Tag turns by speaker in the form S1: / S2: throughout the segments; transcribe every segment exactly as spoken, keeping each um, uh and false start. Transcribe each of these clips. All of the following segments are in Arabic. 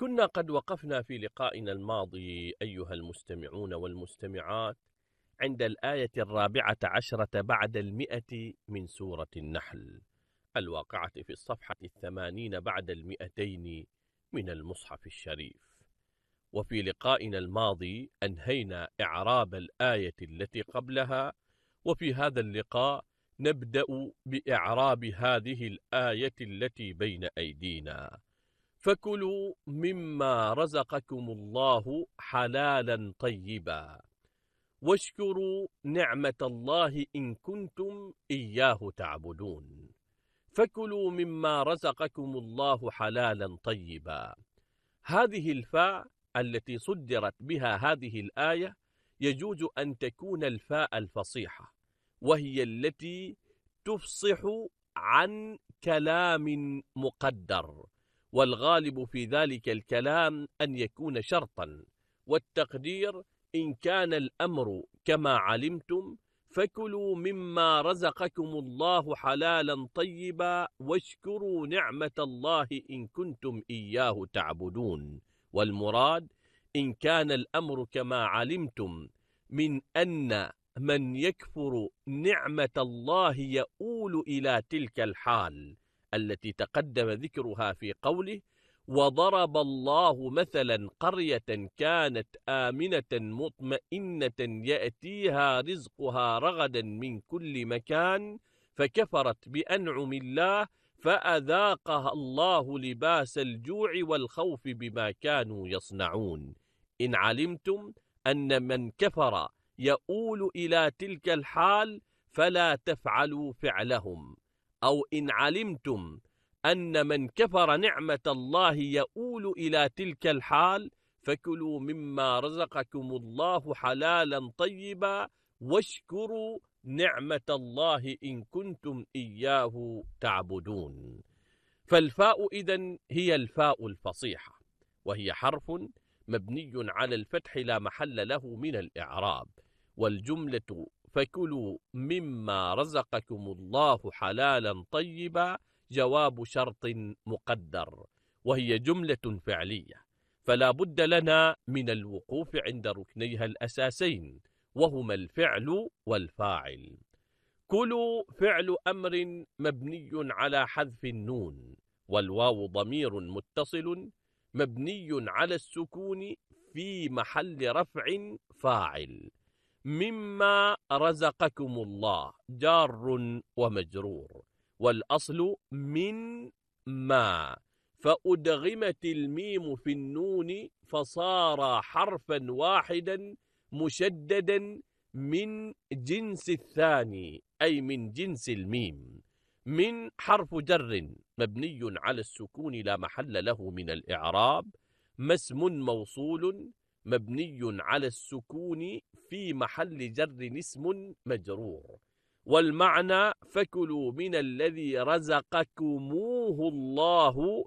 S1: كنا قد وقفنا في لقائنا الماضي أيها المستمعون والمستمعات عند الآية الرابعة عشرة بعد المئة من سورة النحل الواقعة في الصفحة الثمانين بعد المئتين من المصحف الشريف. وفي لقائنا الماضي أنهينا إعراب الآية التي قبلها، وفي هذا اللقاء نبدأ بإعراب هذه الآية التي بين أيدينا: فكلوا مما رزقكم الله حلالا طيبا واشكروا نعمة الله إن كنتم إياه تعبدون. فكلوا مما رزقكم الله حلالا طيبا، هذه الفاء التي صدرت بها هذه الآية يجوز أن تكون الفاء الفصيحة، وهي التي تفصح عن كلام مقدر، والغالب في ذلك الكلام أن يكون شرطا، والتقدير إن كان الأمر كما علمتم فكلوا مما رزقكم الله حلالا طيبا واشكروا نعمة الله إن كنتم إياه تعبدون. والمراد إن كان الأمر كما علمتم من أن من يكفر نعمة الله يؤول إلى تلك الحال التي تقدم ذكرها في قوله: وضرب الله مثلا قرية كانت آمنة مطمئنة يأتيها رزقها رغدا من كل مكان فكفرت بأنعم الله فأذاقها الله لباس الجوع والخوف بما كانوا يصنعون. إن علمتم أن من كفر يؤول إلى تلك الحال فلا تفعلوا فعلهم، أو إن علمتم أن من كفر نعمة الله يؤول إلى تلك الحال فكلوا مما رزقكم الله حلالا طيبا واشكروا نعمة الله إن كنتم إياه تعبدون. فالفاء إذن هي الفاء الفصيحة، وهي حرف مبني على الفتح لا محل له من الإعراب. والجملة فكلوا مما رزقكم الله حلالا طيبا جواب شرط مقدر، وهي جملة فعلية، فلا بد لنا من الوقوف عند ركنيها الأساسين وهما الفعل والفاعل. كلوا فعل أمر مبني على حذف النون، والواو ضمير متصل مبني على السكون في محل رفع فاعل. مما رزقكم الله جار ومجرور، والأصل من ما، فأدغمت الميم في النون فصار حرفا واحدا مشددا من جنس الثاني، أي من جنس الميم. من حرف جر مبني على السكون لا محل له من الإعراب، ما اسم موصول مبني على السكون في محل جر اسم مجرور. والمعنى فكلوا من الذي رزقكموه الله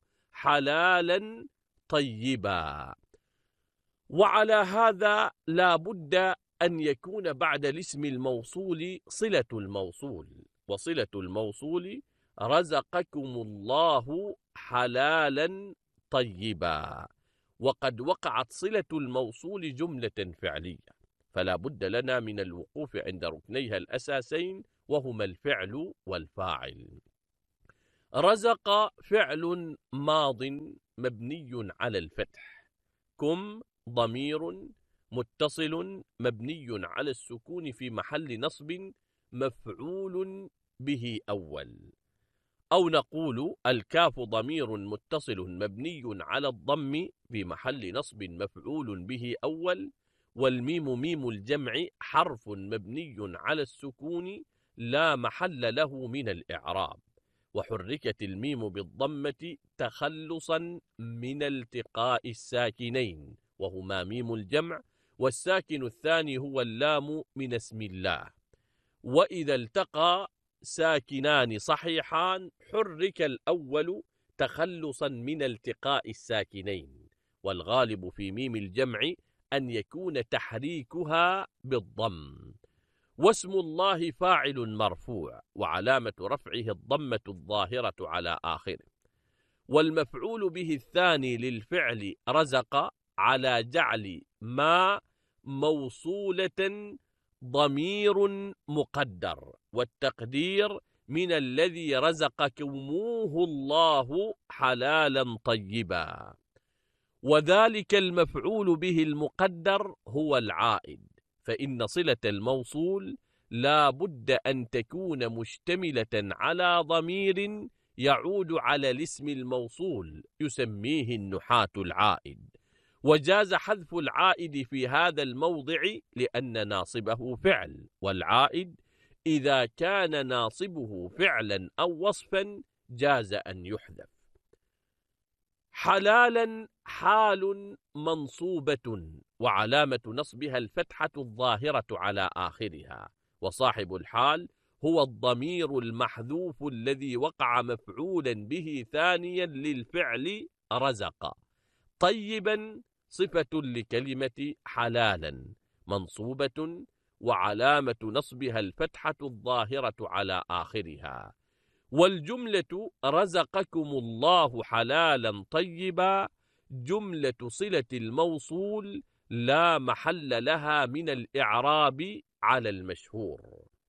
S1: حلالا طيبا. وعلى هذا لا بد أن يكون بعد الاسم الموصول صلة الموصول، وصلة الموصول رزقكم الله حلالا طيبا، وقد وقعت صلة الموصول جملة فعلية، فلا بد لنا من الوقوف عند ركنيها الأساسين وهما الفعل والفاعل. رزق فعل ماض مبني على الفتح، كم ضمير متصل مبني على السكون في محل نصب مفعول به أول، أو نقول الكاف ضمير متصل مبني على الضم في محل نصب مفعول به أول، والميم ميم الجمع حرف مبني على السكون لا محل له من الإعراب، وحركت الميم بالضمة تخلصا من التقاء الساكنين وهما ميم الجمع، والساكن الثاني هو اللام من اسم الله. وإذا التقى ساكنان صحيحان حرك الأول تخلصا من التقاء الساكنين، والغالب في ميم الجمع أن يكون تحريكها بالضم. واسم الله فاعل مرفوع وعلامة رفعه الضمة الظاهرة على آخره. والمفعول به الثاني للفعل رزق على جعل ما موصولة ضمير مقدر، والتقدير من الذي رزقكموه الله حلالا طيبا، وذلك المفعول به المقدر هو العائد، فإن صلة الموصول لا بد أن تكون مشتملة على ضمير يعود على الاسم الموصول يسميه النحاة العائد، وجاز حذف العائد في هذا الموضع لأن ناصبه فعل، والعائد إذا كان ناصبه فعلا أو وصفا جاز أن يحذف. حلالا حال منصوبة وعلامة نصبها الفتحة الظاهرة على آخرها، وصاحب الحال هو الضمير المحذوف الذي وقع مفعولا به ثانيا للفعل رزق. طيبا صفة لكلمة حلالا منصوبة وعلامة نصبها الفتحة الظاهرة على آخرها. والجملة رزقكم الله حلالا طيبا جملة صلة الموصول لا محل لها من الإعراب على المشهور.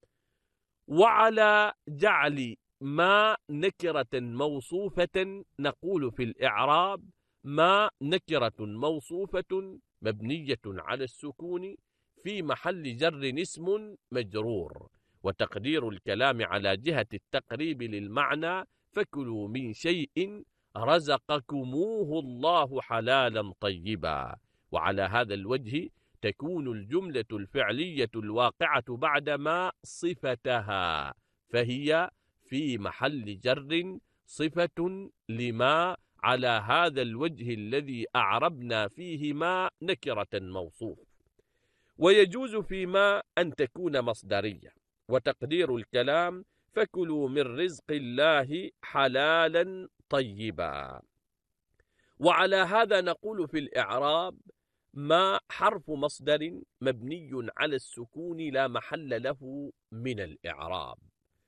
S1: وعلى جعل ما نكرة موصوفة نقول في الإعراب ما نكرة موصوفة مبنية على السكون في محل جر اسم مجرور، وتقدير الكلام على جهة التقريب للمعنى فكلوا من شيء رزقكموه الله حلالا طيبا. وعلى هذا الوجه تكون الجملة الفعلية الواقعة بعدما صفتها، فهي في محل جر صفة لما على هذا الوجه الذي أعربنا فيه ما نكرة موصوف. ويجوز فيما أن تكون مصدرية، وتقدير الكلام فكلوا من رزق الله حلالا طيبا. وعلى هذا نقول في الإعراب ما حرف مصدر مبني على السكون لا محل له من الإعراب،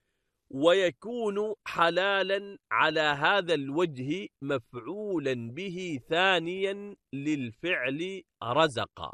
S1: ويكون حلالا على هذا الوجه مفعولا به ثانيا للفعل رزق،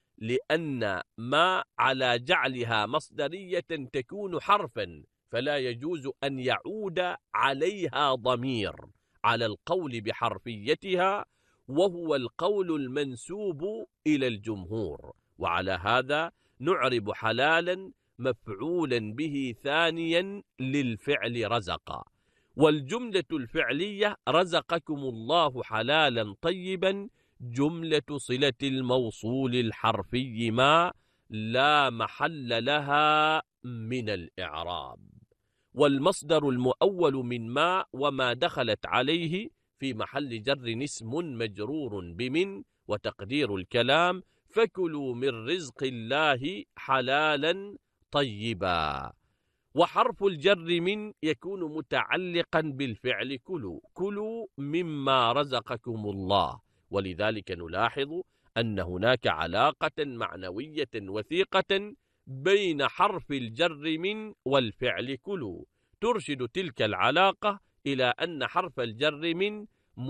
S1: لأن ما على جعلها مصدرية تكون حرفا فلا يجوز أن يعود عليها ضمير على القول بحرفيتها، وهو القول المنسوب إلى الجمهور. وعلى هذا نعرب حلالا مفعولا به ثانيا للفعل رزق. والجملة الفعلية رزقكم الله حلالا طيبا جملة صلة الموصول الحرفي ما لا محل لها من الإعراب. والمصدر المؤول من ما وما دخلت عليه في محل جر اسم مجرور بمن، وتقدير الكلام فكلوا من رزق الله حلالا طيبا. وحرف الجر من يكون متعلقا بالفعل كلوا، كلوا مما رزقكم الله، ولذلك نلاحظ أن هناك علاقة معنوية وثيقة بين حرف الجر من والفعل كلوا، ترشد تلك العلاقة إلى أن حرف الجر من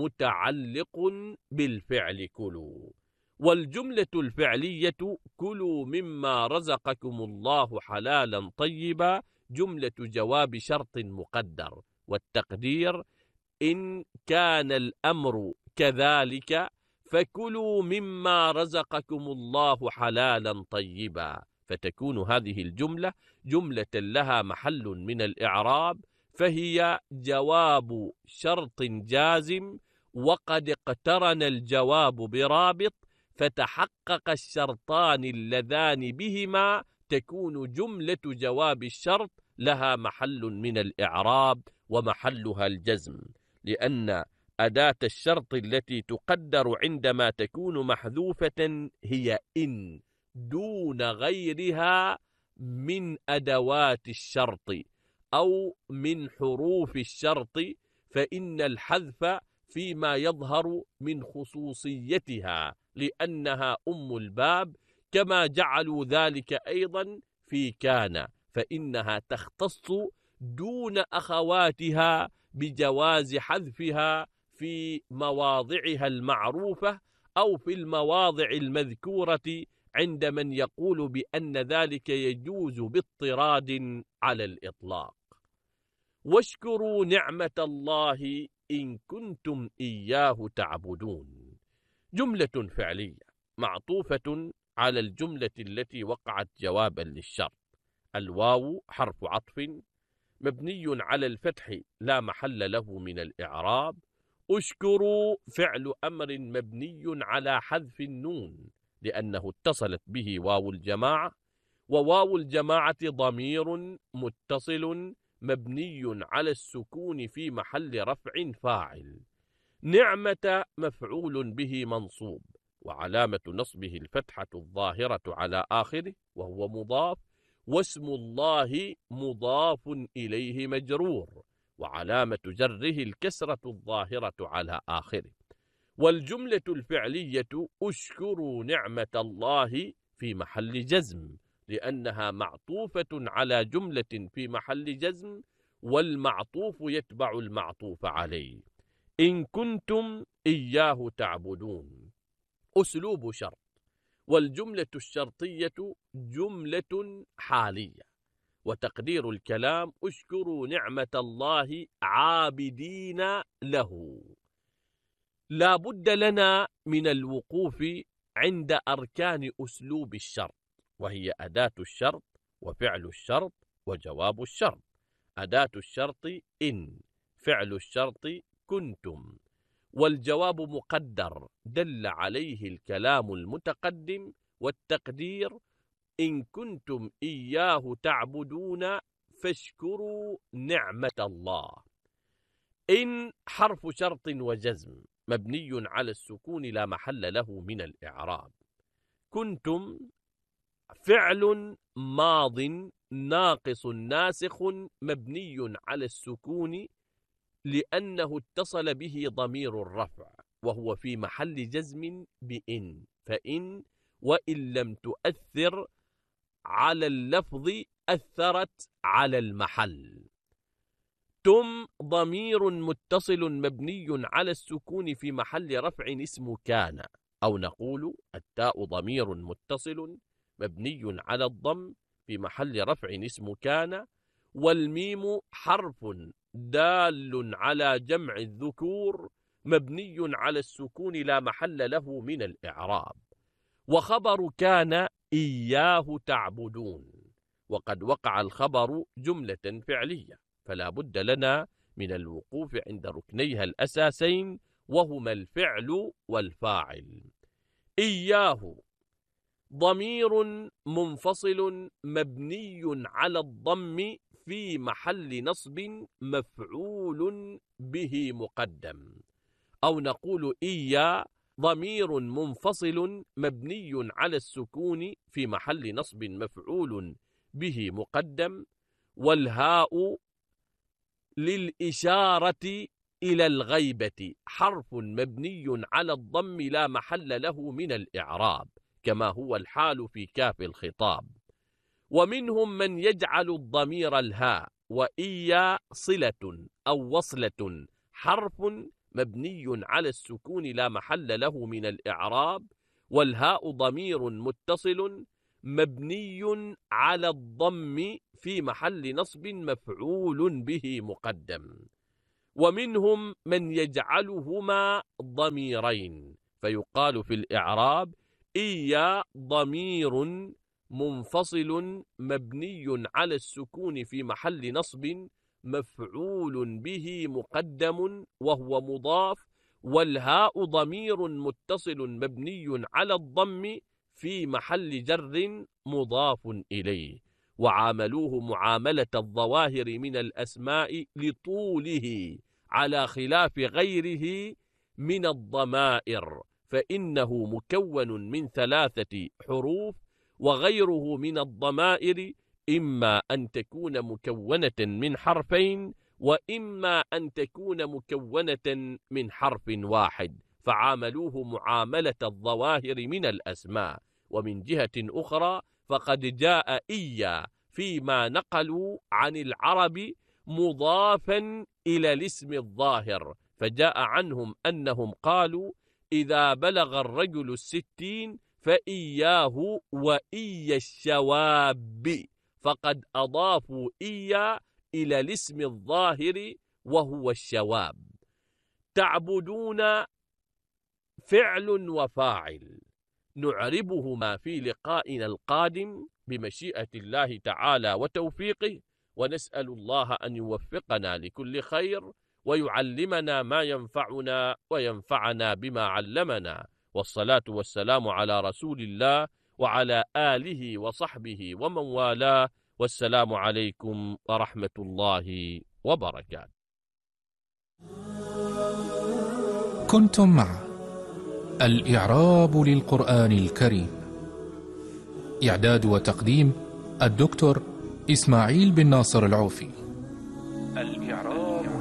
S1: متعلق بالفعل كلوا. والجملة الفعلية كلوا مما رزقكم الله حلالا طيبا جملة جواب شرط مقدر، والتقدير إن كان الأمر كذلك فكلوا مما رزقكم الله حلالا طيبا، فتكون هذه الجملة جملة لها محل من الإعراب، فهي جواب شرط جازم وقد اقترن الجواب برابط، فتحقق الشرطان اللذان بهما تكون جملة جواب الشرط لها محل من الإعراب ومحلها الجزم، لأن أداة الشرط التي تقدر عندما تكون محذوفة هي إن دون غيرها من أدوات الشرط أو من حروف الشرط، فإن الحذف فيما يظهر من خصوصيتها لأنها أم الباب، كما جعلوا ذلك أيضا في كان، فإنها تختص دون أخواتها بجواز حذفها في مواضعها المعروفة أو في المواضع المذكورة عند من يقول بأن ذلك يجوز باضطراد على الإطلاق. واشكروا نعمة الله إن كنتم إياه تعبدون، جملة فعلية معطوفة على الجملة التي وقعت جوابا للشرط. الواو حرف عطف مبني على الفتح لا محل له من الإعراب. اشكروا فعل أمر مبني على حذف النون لأنه اتصلت به واو الجماعة، وواو الجماعة ضمير متصل مبني على السكون في محل رفع فاعل. نعمة مفعول به منصوب وعلامة نصبه الفتحة الظاهرة على آخره وهو مضاف، واسم الله مضاف إليه مجرور وعلامة جره الكسرة الظاهرة على آخره. والجملة الفعلية اشكروا نعمة الله في محل جزم لأنها معطوفة على جملة في محل جزم، والمعطوف يتبع المعطوف عليه. إن كنتم إياه تعبدون أسلوب شرط، والجملة الشرطية جملة حالية، وتقدير الكلام اشكروا نعمة الله عابدين له. لا بد لنا من الوقوف عند أركان أسلوب الشرط، وهي أداة الشرط وفعل الشرط وجواب الشرط. أداة الشرط إن، فعل الشرط كنتم، والجواب مقدر دل عليه الكلام المتقدم، والتقدير إن كنتم إياه تعبدون فاشكروا نعمة الله. إن حرف شرط وجزم مبني على السكون لا محل له من الإعراب. كنتم فعل ماض ناقص ناسخ مبني على السكون لأنه اتصل به ضمير الرفع وهو في محل جزم بإن، فإن وإن لم تؤثر على اللفظ أثرت على المحل. تم ضمير متصل مبني على السكون في محل رفع اسم كان، أو نقول التاء ضمير متصل مبني على الضم في محل رفع اسم كان، والميم حرف دال على جمع الذكور مبني على السكون لا محل له من الإعراب. وخبر كان إياه تعبدون، وقد وقع الخبر جملة فعلية، فلا بد لنا من الوقوف عند ركنيها الأساسين وهما الفعل والفاعل. إياه ضمير منفصل مبني على الضم في محل نصب مفعول به مقدم، أو نقول إيا ضمير منفصل مبني على السكون في محل نصب مفعول به مقدم، والهاء للإشارة إلى الغيبة حرف مبني على الضم لا محل له من الإعراب كما هو الحال في كاف الخطاب. ومنهم من يجعل الضمير الهاء وإيا صلة أو وصلة حرف مبني على السكون لا محل له من الإعراب، والهاء ضمير متصل مبني على الضم في محل نصب مفعول به مقدم. ومنهم من يجعلهما ضميرين فيقال في الإعراب إيا ضمير منفصل مبني على السكون في محل نصب مفعول به مقدم وهو مضاف، والهاء ضمير متصل مبني على الضم في محل جر مضاف إليه. وعاملوه معاملة الظواهر من الأسماء لطوله على خلاف غيره من الضمائر، فإنه مكون من ثلاثة حروف، وغيره من الضمائر إما أن تكون مكونة من حرفين وإما أن تكون مكونة من حرف واحد، فعاملوه معاملة الظواهر من الأسماء. ومن جهة أخرى فقد جاء إيا فيما نقلوا عن العرب مضافا إلى الاسم الظاهر، فجاء عنهم أنهم قالوا إذا بلغ الرجل الستين فإياه وإي الشواب، فقد أضافوا إيا إلى الاسم الظاهر وهو الشواب. تعبدون فعل وفاعل نعربهما في لقائنا القادم بمشيئة الله تعالى وتوفيقه، ونسأل الله أن يوفقنا لكل خير ويعلمنا ما ينفعنا وينفعنا بما علمنا، والصلاة والسلام على رسول الله وعلى آله وصحبه ومن والاه، والسلام عليكم ورحمة الله وبركاته.
S2: كنتم مع الإعراب للقرآن الكريم، إعداد وتقديم الدكتور إسماعيل بن ناصر العوفي.